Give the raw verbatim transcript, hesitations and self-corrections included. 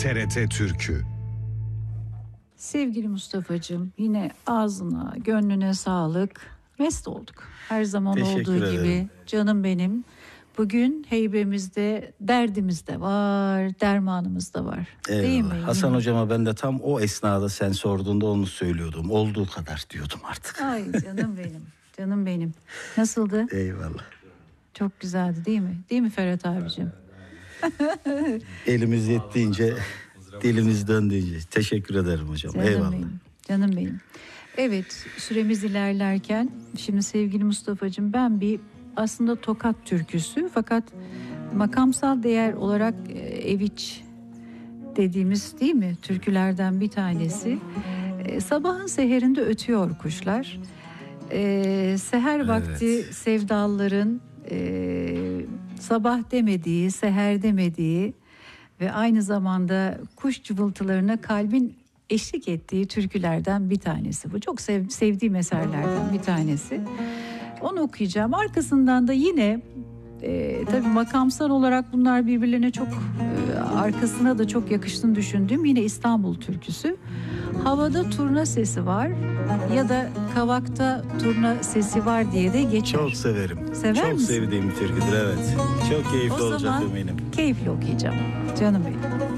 T R T Türkü. Sevgili Mustafa'cığım, yine ağzına, gönlüne sağlık. Mest olduk. Her zaman Teşekkür olduğu ederim. gibi canım benim. Bugün heybemizde derdimiz de var, dermanımız da var. Değil mi? Eyvallah. Hasan Yine. hocama ben de tam o esnada sen sorduğunda onu söylüyordum. Olduğu kadar diyordum artık. Ay canım benim, canım benim. Nasıldı? Eyvallah. Çok güzeldi değil mi? Değil mi Ferhat abicim? Elimiz yettiğince, dilimiz döndüğünce. Teşekkür ederim hocam. Canım Eyvallah. benim, canım benim. Evet, süremiz ilerlerken şimdi sevgili Mustafa'cığım, ben bir aslında Tokat türküsü, fakat makamsal değer olarak e, Eviç dediğimiz, değil mi, türkülerden bir tanesi. E, sabahın seherinde ötüyor kuşlar. E, seher vakti sevdalıların e, sabah demediği, seher demediği ve aynı zamanda kuş cıvıltılarına kalbin eşlik ettiği türkülerden bir tanesi bu. Çok sev, sevdiğim eserlerden bir tanesi. Onu okuyacağım. Arkasından da yine e, tabii makamsal olarak bunlar birbirlerine çok e, arkasına da çok yakıştığını düşündüğüm yine İstanbul türküsü. Havada turna sesi var ya da kavakta turna sesi var diye de geçer. Çok severim. Sever Çok misin? sevdiğim bir türküdür, evet. Çok keyifli O olacak zaman eminim. keyifli okuyacağım. Canım benim.